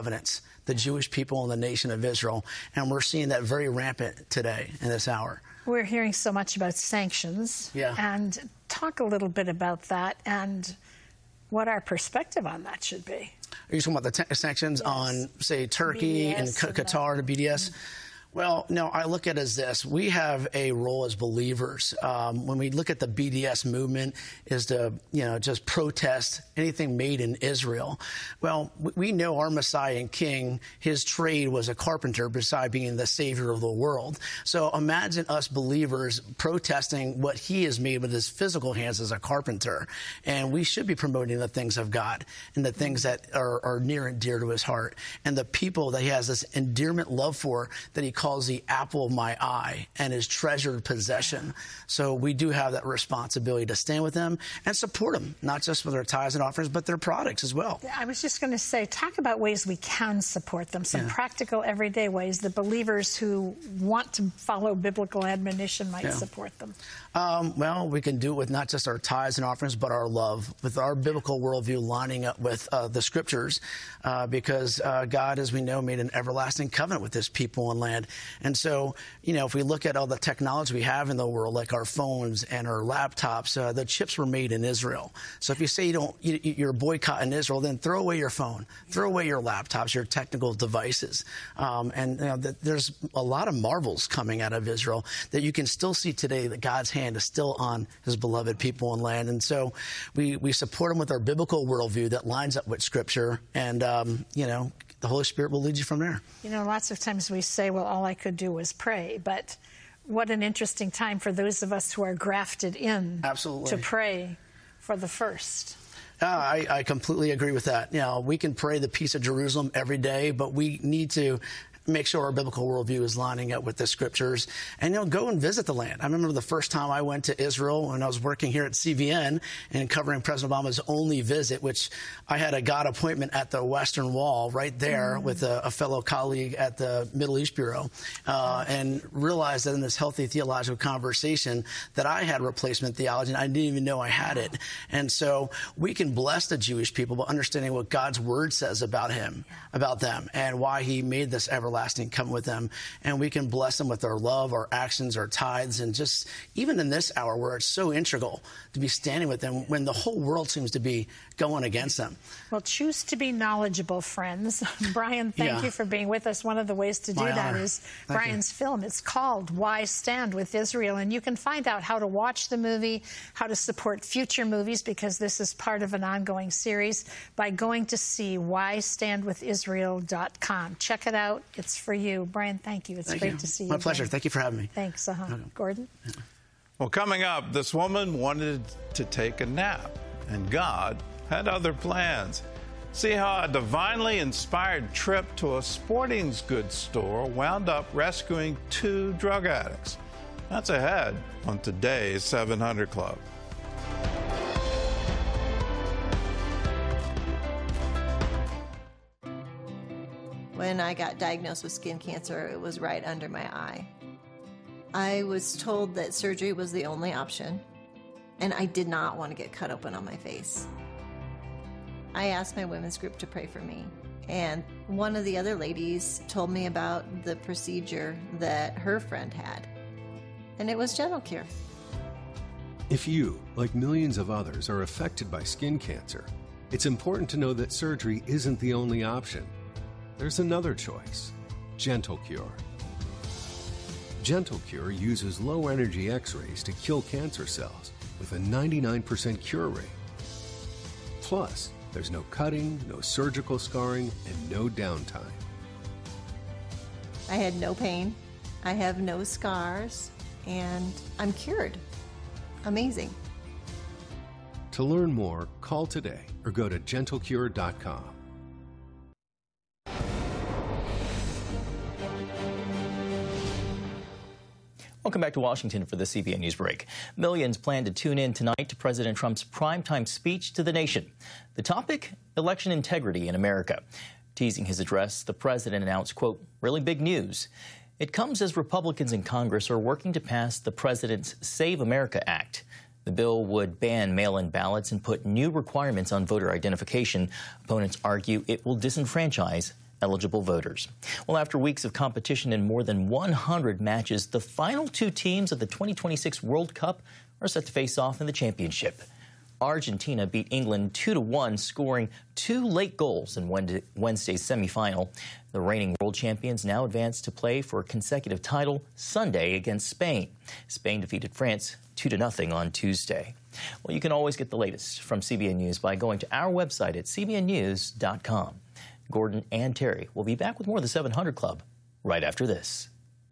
covenants, the Jewish people and the nation of Israel. And we're seeing that very rampant today in this hour. We're hearing so much about sanctions. Yeah. And talk a little bit about that and what our perspective on that should be. Are you talking about the sanctions on, say, Turkey BDS and Qatar to BDS? Well, no, I look at it as this. We have a role as believers. When we look at the BDS movement is to, just protest anything made in Israel. Well, we know our Messiah and King, his trade was a carpenter beside being the savior of the world. So imagine us believers protesting what he has made with his physical hands as a carpenter. And we should be promoting the things of God and the things that are near and dear to his heart and the people that he has this endearment love for that he calls the apple of my eye and his treasured possession. So we do have that responsibility to stand with them and support them, not just with their tithes and offerings, but their products as well. I was just going to say, talk about ways we can support them, some practical, everyday ways the believers who want to follow biblical admonition might support them. Well, we can do it with not just our tithes and offerings, but our love, with our biblical worldview lining up with the scriptures, because God, as we know, made an everlasting covenant with his people and land. And so, if we look at all the technology we have in the world, like our phones and our laptops, the chips were made in Israel. So if you say you're boycotting Israel, then throw away your phone, throw away your laptops, your technical devices. There's a lot of marvels coming out of Israel that you can still see today that God's hand is still on his beloved people and land. And so we support them with our biblical worldview that lines up with Scripture. And, the Holy Spirit will lead you from there. Lots of times we say, well, all I could do was pray. But what an interesting time for those of us who are grafted in to pray for the first. I completely agree with that. We can pray the peace of Jerusalem every day, but we need to make sure our biblical worldview is lining up with the scriptures and, go and visit the land. I remember the first time I went to Israel when I was working here at CBN and covering President Obama's only visit, which I had a God appointment at the Western Wall right there with a fellow colleague at the Middle East Bureau, and realized that in this healthy theological conversation that I had replacement theology and I didn't even know I had it. And so we can bless the Jewish people by understanding what God's word says about about them and why he made this everlasting covenant with them, and we can bless them with our love, our actions, our tithes, and just even in this hour where it's so integral to be standing with them when the whole world seems to be going against them. Well, choose to be knowledgeable, friends. Brian, thank you for being with us. One of the ways to do that is Brian's film. It's called Why Stand with Israel, and you can find out how to watch the movie, how to support future movies, because this is part of an ongoing series, by going to see whystandwithisrael.com. Check it out. It's for you. Brian, thank you. It's great to see you. My pleasure. Thank you for having me. Thanks. Gordon? Well, coming up, this woman wanted to take a nap, and God had other plans. See how a divinely inspired trip to a sporting goods store wound up rescuing 2 drug addicts. That's ahead on today's 700 Club. When I got diagnosed with skin cancer, it was right under my eye. I was told that surgery was the only option, and I did not want to get cut open on my face. I asked my women's group to pray for me, and one of the other ladies told me about the procedure that her friend had, and it was Gentle Cure. If you, like millions of others, are affected by skin cancer, it's important to know that surgery isn't the only option. There's another choice, Gentle Cure. Gentle Cure uses low-energy X-rays to kill cancer cells with a 99% cure rate. Plus, there's no cutting, no surgical scarring, and no downtime. I had no pain, I have no scars, and I'm cured. Amazing. To learn more, call today or go to gentlecure.com. Welcome back to Washington for the CBN News Break. Millions plan to tune in tonight to President Trump's primetime speech to the nation. The topic, election integrity in America. Teasing his address, the president announced, quote, really big news. It comes as Republicans in Congress are working to pass the president's Save America Act. The bill would ban mail-in ballots and put new requirements on voter identification. Opponents argue it will disenfranchise eligible voters. Well, after weeks of competition in more than 100 matches, the final two teams of the 2026 World Cup are set to face off in the championship. Argentina beat England 2-1, scoring 2 late goals in Wednesday's semifinal. The reigning world champions now advance to play for a consecutive title Sunday against Spain. Spain defeated France 2-0 on Tuesday. Well, you can always get the latest from CBN News by going to our website at cbnnews.com. Gordon and Terry will be back with more of the 700 Club right after this.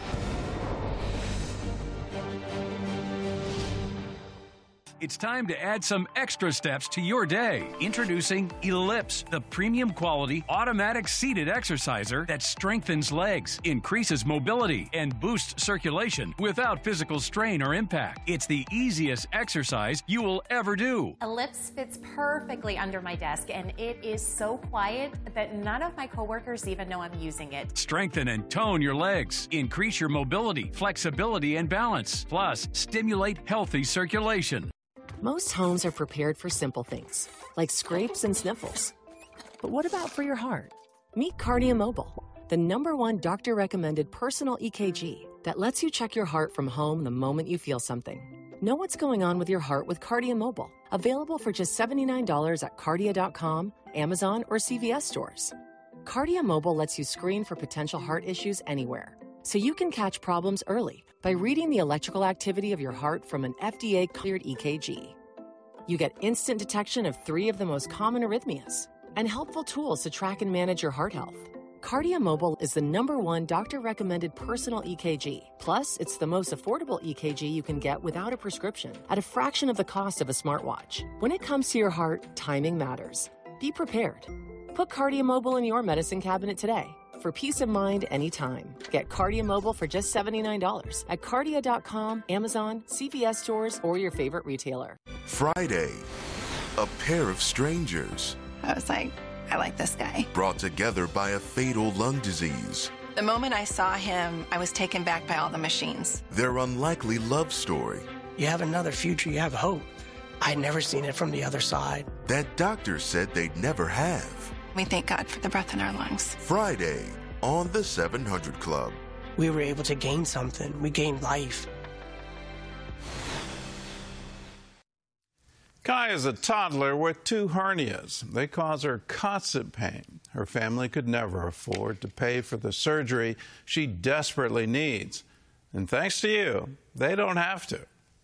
It's time to add some extra steps to your day. Introducing Ellipse, the premium quality automatic seated exerciser that strengthens legs, increases mobility, and boosts circulation without physical strain or impact. It's the easiest exercise you will ever do. Ellipse fits perfectly under my desk, and it is so quiet that none of my coworkers even know I'm using it. Strengthen and tone your legs. Increase your mobility, flexibility, and balance. Plus, stimulate healthy circulation. Most homes are prepared for simple things, like scrapes and sniffles. But what about for your heart? Meet Cardia Mobile, the #1 doctor-recommended personal EKG that lets you check your heart from home the moment you feel something. Know what's going on with your heart with Cardia Mobile, available for just $79 at Cardia.com, Amazon, or CVS stores. Cardia Mobile lets you screen for potential heart issues anywhere, so you can catch problems early by reading the electrical activity of your heart from an FDA-cleared EKG. You get instant detection of 3 of the most common arrhythmias and helpful tools to track and manage your heart health. Cardia Mobile is the #1 doctor-recommended personal EKG. Plus, it's the most affordable EKG you can get without a prescription at a fraction of the cost of a smartwatch. When it comes to your heart, timing matters. Be prepared. Put Cardia Mobile in your medicine cabinet today. For peace of mind anytime. Get Cardia Mobile for just $79 at Cardia.com, Amazon, CVS stores, or your favorite retailer. Friday, a pair of strangers. I was like, I like this guy. Brought together by a fatal lung disease. The moment I saw him, I was taken back by all the machines. Their unlikely love story. You have another future, you have hope. I'd never seen it from the other side. That doctors said they'd never have. We thank God for the breath in our lungs. Friday on the 700 Club. We were able to gain something. We gained life. Kai is a toddler with 2 hernias. They cause her constant pain. Her family could never afford to pay for the surgery she desperately needs. And thanks to you, they don't have to.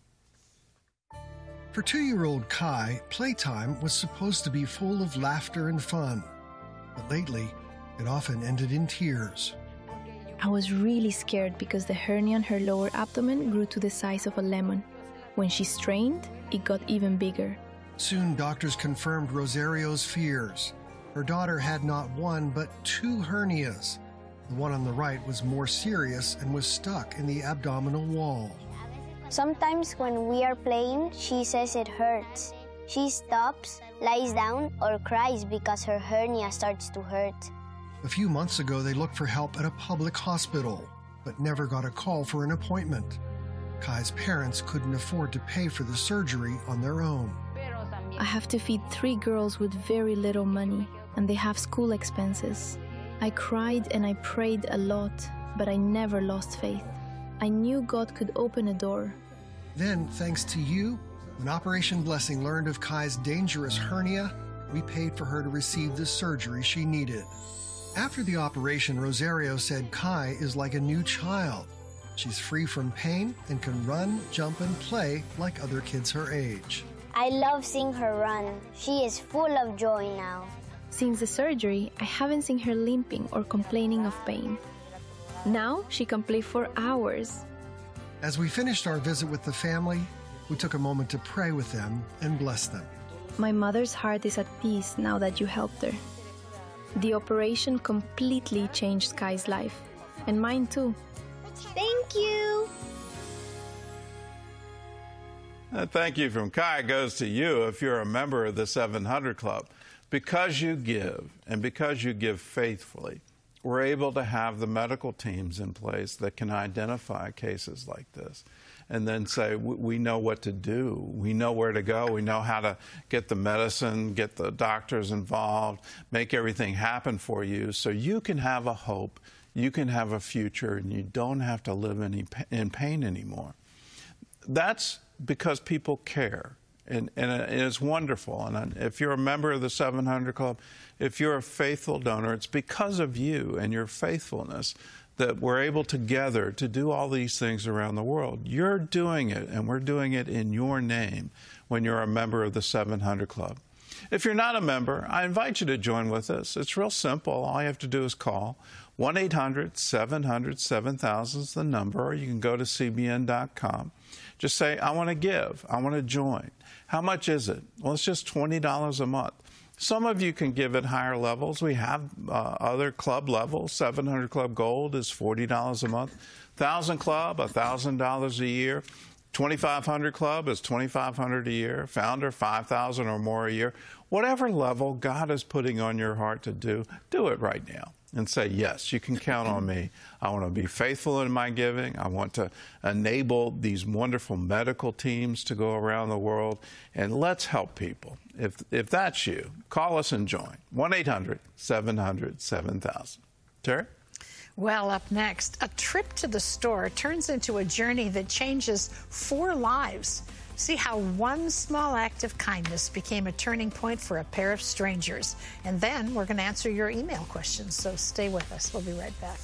For 2-year-old Kai, playtime was supposed to be full of laughter and fun. But lately, it often ended in tears. I was really scared because the hernia in her lower abdomen grew to the size of a lemon. When she strained, it got even bigger. Soon, doctors confirmed Rosario's fears. Her daughter had not 1, but 2 hernias. The one on the right was more serious and was stuck in the abdominal wall. Sometimes when we are playing, she says it hurts. She stops, lies down, or cries because her hernia starts to hurt. A few months ago, they looked for help at a public hospital, but never got a call for an appointment. Kai's parents couldn't afford to pay for the surgery on their own. I have to feed 3 girls with very little money, and they have school expenses. I cried and I prayed a lot, but I never lost faith. I knew God could open a door. Then, thanks to you, when Operation Blessing learned of Kai's dangerous hernia, we paid for her to receive the surgery she needed. After the operation, Rosario said Kai is like a new child. She's free from pain and can run, jump, and play like other kids her age. I love seeing her run. She is full of joy now. Since the surgery, I haven't seen her limping or complaining of pain. Now she can play for hours. As we finished our visit with the family, we took a moment to pray with them and bless them. My mother's heart is at peace now that you helped her. The operation completely changed Kai's life, and mine too. Thank you. Thank you from Kai goes to you if you're a member of the 700 Club. Because you give, and because you give faithfully, we're able to have the medical teams in place that can identify cases like this. and then say, we know what to do. We know where to go. We know how to get the medicine, get the doctors involved, make everything happen for you so you can have a hope, you can have a future, and you don't have to live in pain anymore. That's because people care. And it's wonderful. And if you're a member of the 700 Club, if you're a faithful donor, it's because of you and your faithfulness that we're able together to do all these things around the world. You're doing it, and we're doing it in your name when you're a member of the 700 Club. If you're not a member, I invite you to join with us. It's real simple. All you have to do is call 1-800-700-7000 is the number, or you can go to cbn.com. Just say, I want to give. I want to join. How much is it? Well, it's just $20 a month. Some of you can give at higher levels. We have other club levels. 700 Club Gold is $40 a month. 1,000 Club, $1,000 a year. 2,500 Club is $2,500 a year. Founder, $5,000 or more a year. Whatever level God is putting on your heart to do it right now. And say, yes, you can count on me. I want to be faithful in my giving. I want to enable these wonderful medical teams to go around the world. And let's help people. If that's you, call us and join. 1-800-700-7000. Terry? Well, up next, a trip to the store turns into a journey that changes 4 lives. See how one small act of kindness became a turning point for a pair of strangers. And then we're going to answer your email questions, so stay with us. We'll be right back.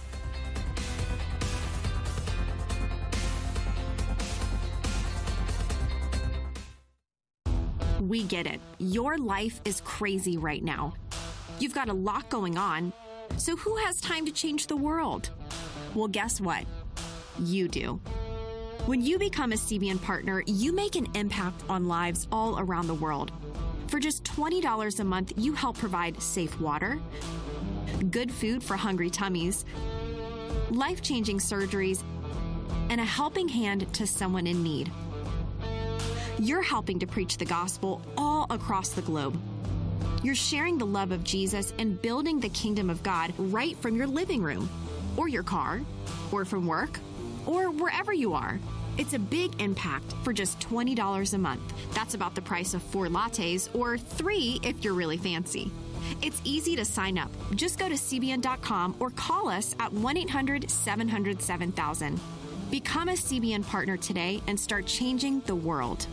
We get it. Your life is crazy right now. You've got a lot going on, so who has time to change the world? Well, guess what? You do. When you become a CBN partner, you make an impact on lives all around the world. For just $20 a month, you help provide safe water, good food for hungry tummies, life-changing surgeries, and a helping hand to someone in need. You're helping to preach the gospel all across the globe. You're sharing the love of Jesus and building the kingdom of God right from your living room, or your car, or from work, or wherever you are. It's a big impact for just $20 a month. That's about the price of 4 lattes, or 3 if you're really fancy. It's easy to sign up. Just go to cbn.com or call us at 1-800-700-7000. Become a CBN partner today and start changing the world.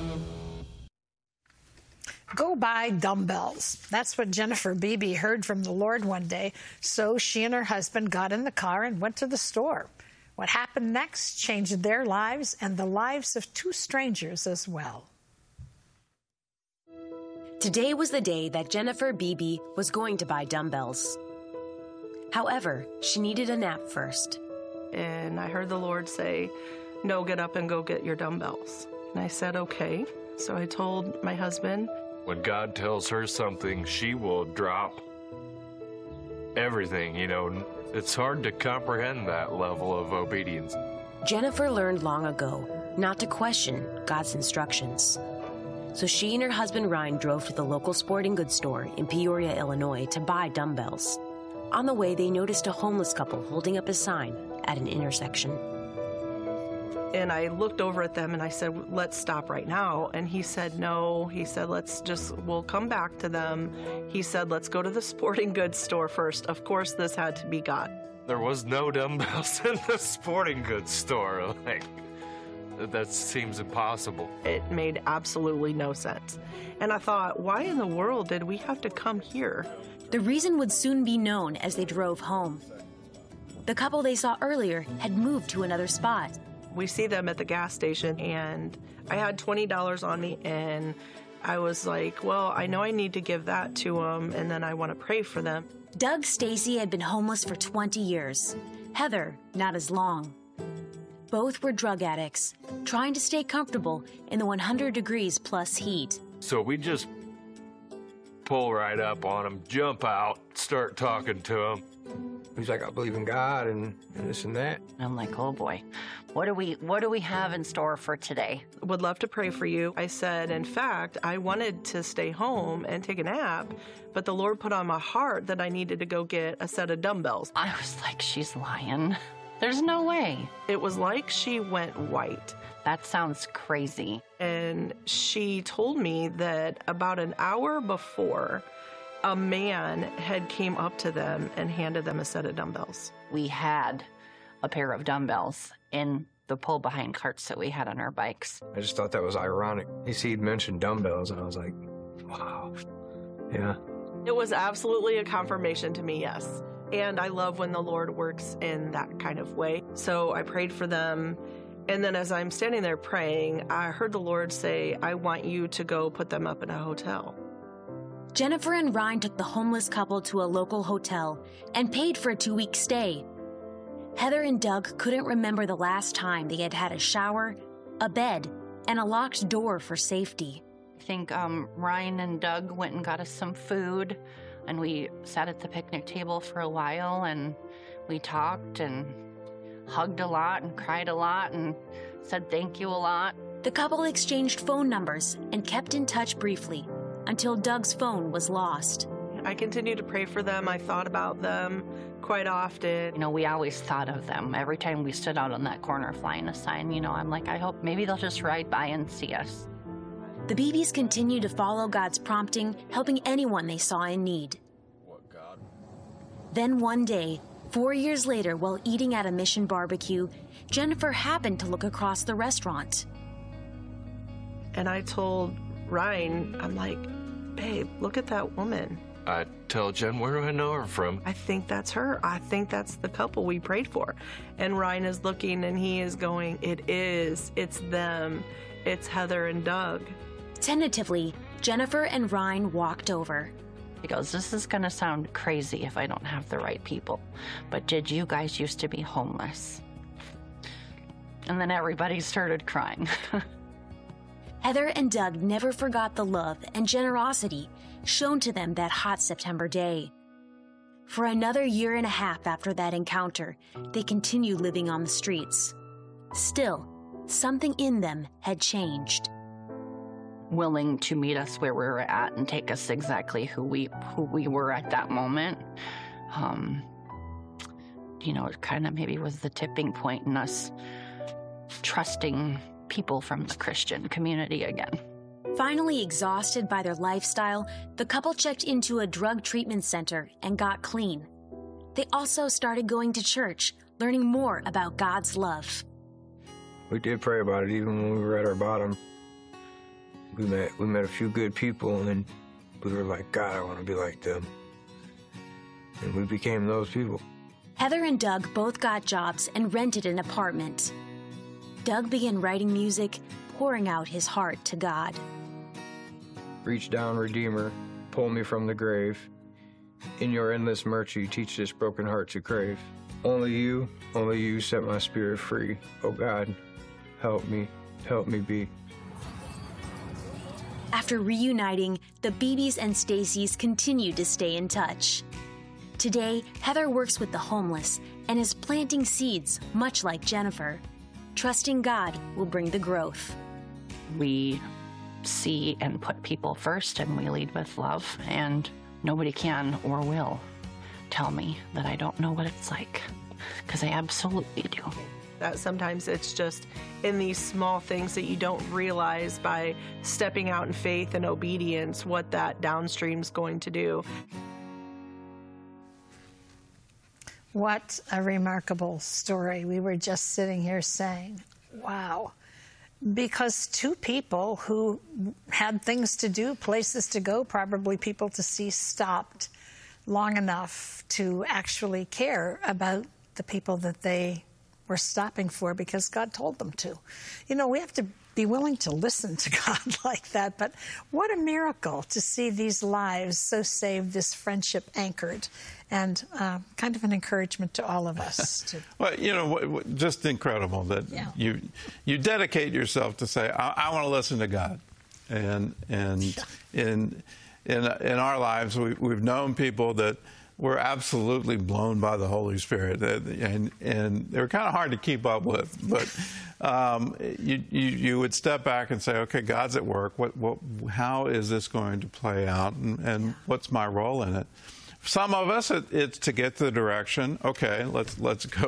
Go buy dumbbells. That's what Jennifer Beebe heard from the Lord one day. So she and her husband got in the car and went to the store. What happened next changed their lives and the lives of 2 strangers as well. Today was the day that Jennifer Beebe was going to buy dumbbells. However, she needed a nap first. And I heard the Lord say, no, get up and go get your dumbbells. And I said, okay. So I told my husband. When God tells her something, she will drop everything, you know. It's hard to comprehend that level of obedience. Jennifer learned long ago not to question God's instructions. So she and her husband Ryan drove to the local sporting goods store in Peoria, Illinois to buy dumbbells. On the way, they noticed a homeless couple holding up a sign at an intersection. And I looked over at them and I said, let's stop right now. And he said, no. He said, we'll come back to them. He said, let's go to the sporting goods store first. Of course, this had to be God. There was no dumbbells in the sporting goods store. That seems impossible. It made absolutely no sense. And I thought, why in the world did we have to come here? The reason would soon be known as they drove home. The couple they saw earlier had moved to another spot. We see them at the gas station, and I had $20 on me, and I was like, well, I know I need to give that to them, and then I want to pray for them. Doug Stacy had been homeless for 20 years. Heather, not as long. Both were drug addicts, trying to stay comfortable in the 100 degrees plus heat. So we just pull right up on them, jump out, start talking to them. He's like, I believe in God and this and that. I'm like, oh boy, what do we have in store for today? Would love to pray for you. I said, in fact, I wanted to stay home and take a nap, but the Lord put on my heart that I needed to go get a set of dumbbells. I was like, she's lying. There's no way. It was like she went white. That sounds crazy. And she told me that about an hour before, a man had came up to them and handed them a set of dumbbells. We had a pair of dumbbells in the pull-behind carts that we had on our bikes. I just thought that was ironic. He'd mentioned dumbbells, and I was like, wow, yeah. It was absolutely a confirmation to me, yes. And I love when the Lord works in that kind of way. So I prayed for them. And then as I'm standing there praying, I heard the Lord say, I want you to go put them up in a hotel. Jennifer and Ryan took the homeless couple to a local hotel and paid for a 2-week stay. Heather and Doug couldn't remember the last time they had had a shower, a bed, and a locked door for safety. I think Ryan and Doug went and got us some food, and we sat at the picnic table for a while, and we talked and hugged a lot and cried a lot and said thank you a lot. The couple exchanged phone numbers and kept in touch briefly until Doug's phone was lost. I continued to pray for them. I thought about them quite often. You know, we always thought of them. Every time we stood out on that corner flying a sign, you know, I'm like, I hope maybe they'll just ride by and see us. The Beebes continued to follow God's prompting, helping anyone they saw in need. Then one day, 4 years later, while eating at a Mission barbecue, Jennifer happened to look across the restaurant. And I told Ryan, I'm like, babe, look at that woman. I tell Jen, where do I know her from? I think that's her. I think that's the couple we prayed for. And Ryan is looking and he is going, it is. It's them. It's Heather and Doug. Tentatively, Jennifer and Ryan walked over. He goes, this is going to sound crazy if I don't have the right people, but did you guys used to be homeless? And then everybody started crying. Heather and Doug never forgot the love and generosity shown to them that hot September day. For another 1.5 years after that encounter, they continued living on the streets. Still, something in them had changed. Willing to meet us where we were at and take us exactly who we were at that moment. You know, it kind of maybe was the tipping point in us trusting people from the Christian community again. Finally exhausted by their lifestyle, the couple checked into a drug treatment center and got clean. They also started going to church, learning more about God's love. We did pray about it even when we were at our bottom. We met a few good people, and then we were like, God, I want to be like them. And we became those people. Heather and Doug both got jobs and rented an apartment. Doug began writing music, pouring out his heart to God. Reach down, Redeemer, pull me from the grave. In your endless mercy, teach this broken heart to crave. Only you set my spirit free. Oh God, help me be. After reuniting, the Beebes and Stacys continued to stay in touch. Today, Heather works with the homeless and is planting seeds, much like Jennifer. Trusting God will bring the growth. We see and put people first, and we lead with love, and nobody can or will tell me that I don't know what it's like, because I absolutely do. That sometimes it's just in these small things that you don't realize by stepping out in faith and obedience what that downstream's going to do. What a remarkable story. We were just sitting here saying, wow. Because two people who had things to do, places to go, probably people to see, stopped long enough to actually care about the people that they were stopping for because God told them to. You know, we have to be willing to listen to God like that, but what a miracle to see these lives so saved, this friendship anchored, and kind of an encouragement to all of us. Well, you know, just incredible that you dedicate yourself to say, I want to listen to God. And in our lives, we've known people that were absolutely blown by the Holy Spirit, and they were kind of hard to keep up with. But you would step back and say, okay, God's at work. How is this going to play out, and what's my role in it? Some of us, it's to get the direction. Okay, let's go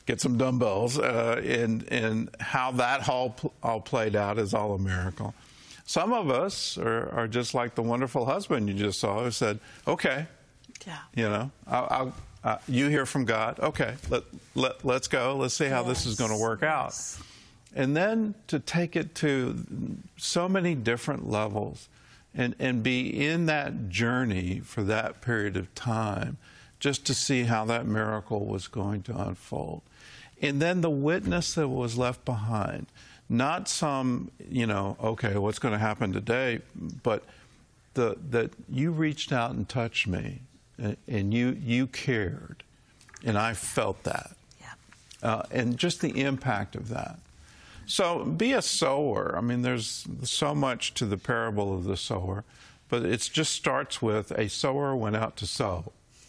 get some dumbbells, and how that all played out is all a miracle. Some of us are just like the wonderful husband you just saw who said, okay, you know, you hear from God, okay, let's go, let's see how this is going to work out. And then to take it to so many different levels and be in that journey for that period of time just to see how that miracle was going to unfold. And then the witness that was left behind, not some, you know, okay, what's going to happen today, but that you reached out and touched me, and you cared, and I felt that. And just the impact of that. So be a sower. I mean, there's so much to the parable of the sower, but it just starts with a sower went out to sow.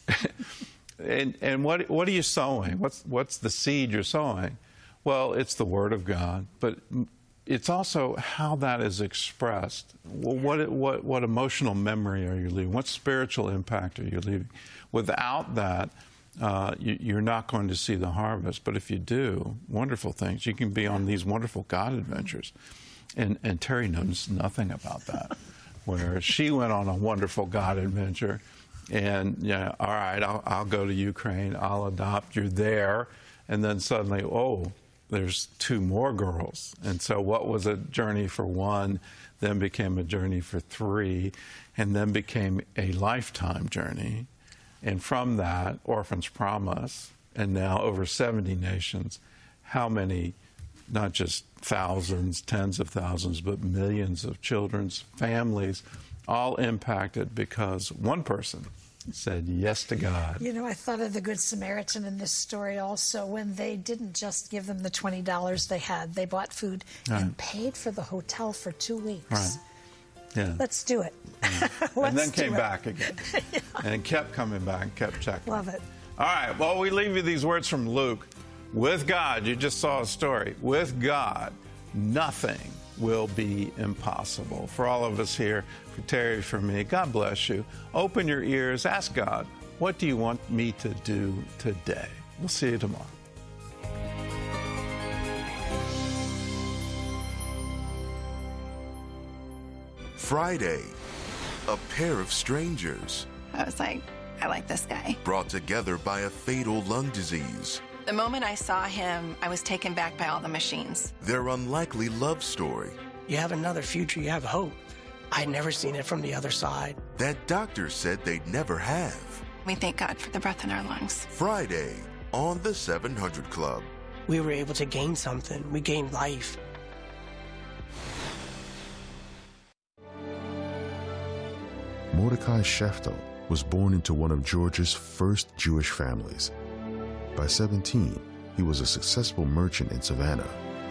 and what are you sowing? What's the seed you're sowing? Well, it's the Word of God, but it's also how that is expressed. What emotional memory are you leaving? What spiritual impact are you leaving? Without that, you're not going to see the harvest. But if you do, wonderful things. You can be on these wonderful God adventures. And Terry knows nothing about that, where she went on a wonderful God adventure. And, yeah, all right, I'll go to Ukraine. I'll adopt. You're there. And then suddenly, oh, there's 2 more girls. And so what was a journey for 1 then became a journey for 3 and then became a lifetime journey. And from that, Orphans Promise, and now over 70 nations, how many, not just thousands, tens of thousands, but millions of children's families, all impacted because one person said yes to God. You know, I thought of the Good Samaritan in this story also, when they didn't just give them the $20 they had. They bought food and paid for the hotel for 2 weeks. Right. Yeah. Let's do it. And then came back again. And kept coming back, kept checking. Love it. All right, well, we leave you these words from Luke. With God, you just saw a story. With God, nothing will be impossible. For all of us here, for Terry, for me, God bless you. Open your ears, ask God, what do you want me to do today? We'll see you tomorrow. Friday, a pair of strangers. I was like, I like this guy. Brought together by a fatal lung disease. The moment I saw him, I was taken back by all the machines. Their unlikely love story. You have another future, you have hope. I'd never seen it from the other side. That doctors said they'd never have. We thank God for the breath in our lungs. Friday on the 700 Club. We were able to gain something. We gained life. Mordecai Sheftel was born into one of Georgia's first Jewish families. By 17, he was a successful merchant in Savannah.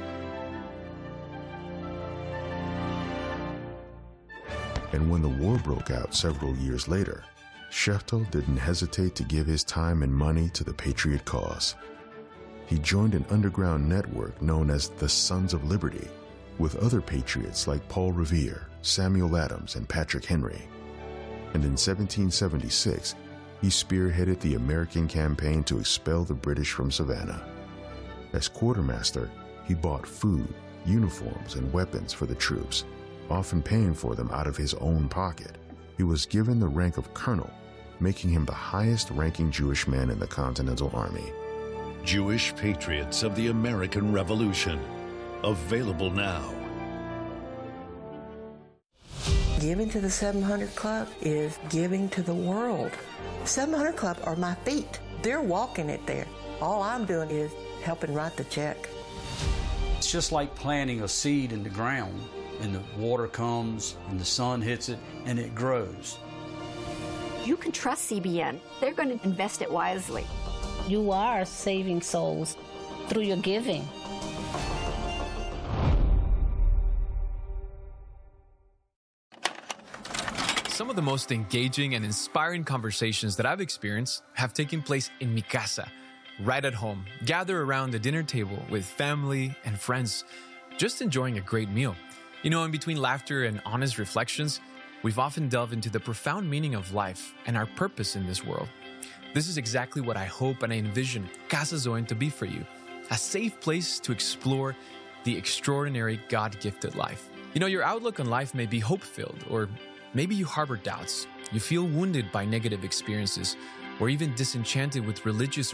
And when the war broke out several years later, Sheftel didn't hesitate to give his time and money to the Patriot cause. He joined an underground network known as the Sons of Liberty, with other patriots like Paul Revere, Samuel Adams, and Patrick Henry. And in 1776, he spearheaded the American campaign to expel the British from Savannah. As quartermaster, he bought food, uniforms, and weapons for the troops, often paying for them out of his own pocket. He was given the rank of colonel, making him the highest-ranking Jewish man in the Continental Army. Jewish Patriots of the American Revolution. Available now. Giving to the 700 Club is giving to the world. 700 Club are my feet. They're walking it there. All I'm doing is helping write the check. It's just like planting a seed in the ground, and the water comes, and the sun hits it, and it grows. You can trust CBN. They're going to invest it wisely. You are saving souls through your giving. Some of the most engaging and inspiring conversations that I've experienced have taken place in mi casa, right at home, gather around the dinner table with family and friends, just enjoying a great meal. You know, in between laughter and honest reflections, we've often delved into the profound meaning of life and our purpose in this world. This is exactly what I hope and I envision Casa Zoen to be for you. A safe place to explore the extraordinary God-gifted life. You know, your outlook on life may be hope-filled, or maybe you harbor doubts. You feel wounded by negative experiences, or even disenchanted with religious or